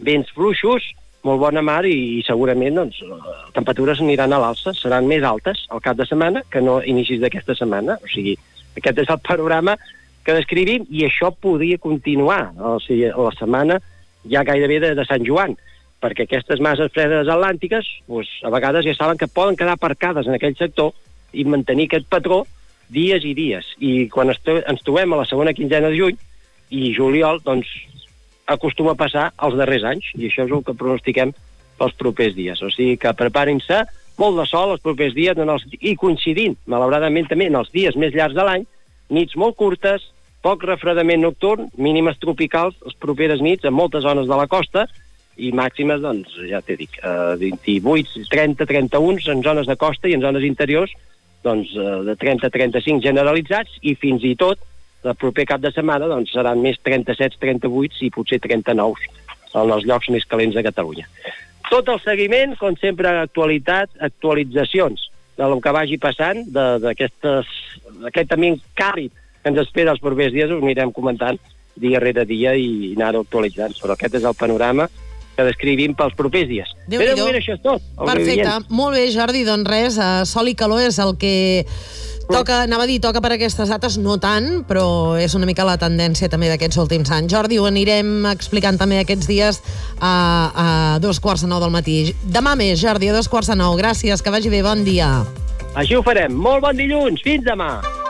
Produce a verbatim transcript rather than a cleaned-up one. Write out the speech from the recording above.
vents fluixos, molt bona mar i, i segurament doncs, temperatures aniran a l'alça, seran més altes al cap de setmana que no a inicis d'aquesta setmana. O sigui, aquest és el panorama que descrivim i això podria continuar o sigui, la setmana ja gairebé de, de Sant Joan, perquè aquestes masses fredes atlàntiques doncs, a vegades ja saben que poden quedar aparcades en aquell sector i mantenir aquest patró dies i dies. I quan ens trobem a la segona quinzena de juny i juliol, doncs acostuma a passar els darrers anys, i això és el que pronostiquem pels propers dies. O sigui que preparin-se, molt de sol els propers dies, en els, i coincidint, malauradament també, en els dies més llargs de l'any, nits molt curtes, poc refredament nocturn, mínimes tropicals les properes nits en moltes zones de la costa, i màximes, doncs, ja t'he dit, eh, vint-i-vuit, trenta, trenta-un en zones de costa i en zones interiors, doncs, eh, de trenta a trenta-cinc generalitzats, i fins i tot el proper cap de setmana doncs, seran més trenta-set, trenta-vuit i potser trenta-nou en els llocs més calents de Catalunya. Tot el seguiment, com sempre, actualitat, actualitzacions del que vagi passant, d'aquest ambient càlid que ens espera els propers dies, us anirem comentant dia rere dia i anar actualitzant. Però aquest és el panorama que descrivim pels propers dies. Però de moment això és tot. Perfecte. Molt bé, Jordi, doncs res, sol i calor és el que toca, anava a dir, toca per aquestes dates, no tant, però és una mica la tendència també d'aquests últims anys. Jordi, ho anirem explicant també aquests dies a, a dos quarts de nou del matí. Demà més, Jordi, a dos quarts de nou. Gràcies, que vagi bé, bon dia. Així ho farem. Molt bon dilluns. Fins demà.